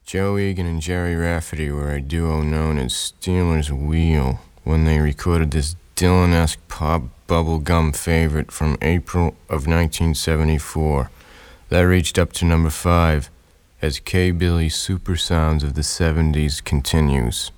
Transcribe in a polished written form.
Joe Egan and Jerry Rafferty were a duo known as Steelers Wheel when they recorded this Dylan-esque pop bubblegum favorite from April of 1974 that reached up to number 5 as K. Billy's Super Sounds of the 70s continues.